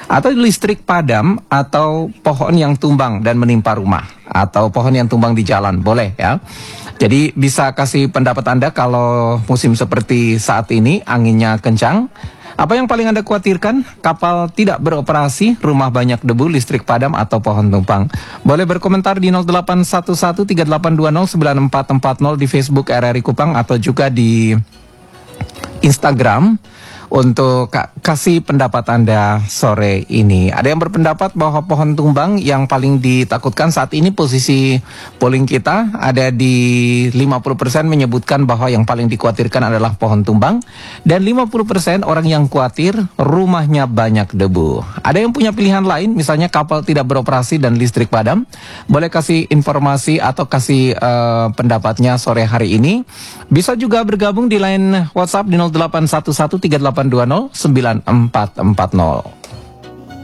Atau listrik padam, atau pohon yang tumbang dan menimpa rumah, atau pohon yang tumbang di jalan, boleh ya. Jadi bisa kasih pendapat Anda kalau musim seperti saat ini, anginnya kencang. Apa yang paling Anda khawatirkan? Kapal tidak beroperasi, rumah banyak debu, listrik padam, atau pohon tumbang? Boleh berkomentar di 081138209440 di Facebook RRI Kupang, atau juga di Instagram untuk kasih pendapat Anda sore ini. Ada yang berpendapat bahwa pohon tumbang yang paling ditakutkan saat ini. Posisi polling kita ada di 50% menyebutkan bahwa yang paling dikhawatirkan adalah pohon tumbang, dan 50% orang yang khawatir rumahnya banyak debu. Ada yang punya pilihan lain, misalnya kapal tidak beroperasi dan listrik padam. Boleh kasih informasi atau kasih pendapatnya sore hari ini. Bisa juga bergabung di line WhatsApp di 081138209440.